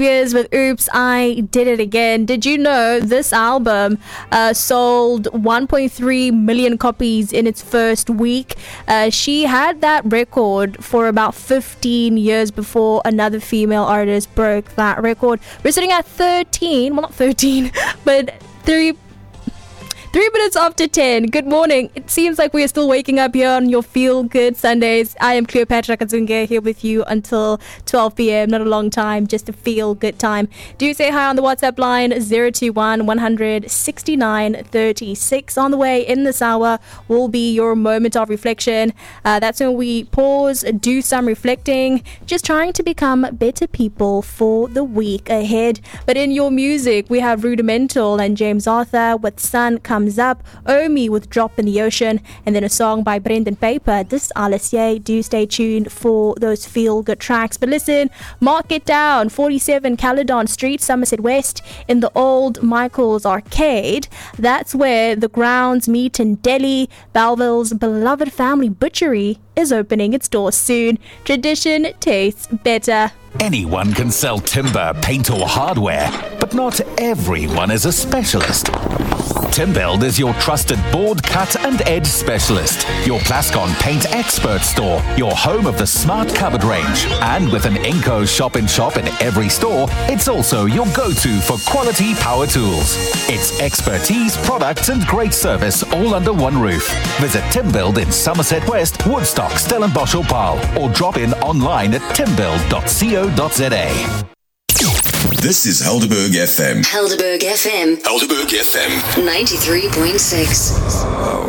Spears with Oops, I Did It Again. Did you know this album sold 1.3 million copies in its first week? She had that record for about 15 years before another female artist broke that record. We're sitting at 13, well not 13, but 3 minutes after 10. Good morning. It seems like we are still waking up here on your Feel Good Sundays. I am Cleopatra Kazunge here with you until 12 p.m. Not a long time, just a feel good time. Do say hi on the WhatsApp line 021 100 69 36. On the way in this hour will be your moment of reflection. That's when we pause, do some reflecting, just trying to become better people for the week ahead. But in your music, we have Rudimental and James Arthur with Sun Comes Up, Omi with Drop in the Ocean, and then a song by Brendan Paper. This Alice. Do stay tuned for those feel good tracks. But listen, mark it down, 47 Caledon Street, Somerset West, in the old Michael's Arcade. That's where the grounds meet in Delhi. Belleville's beloved family butchery is opening its doors soon. Tradition tastes better. Anyone can sell timber, paint or hardware, but not everyone is a specialist. Timbuild is your trusted board, cut and edge specialist, your Plascon paint expert store, your home of the smart cupboard range. And with an Inco shop-in-shop in every store, it's also your go-to for quality power tools. It's expertise, products and great service all under one roof. Visit Timbuild in Somerset West, Woodstock, Stellenbosch or Paarl, or drop in online at timbuild.co.za. This is Helderberg FM. Helderberg FM. Helderberg FM. 93.6.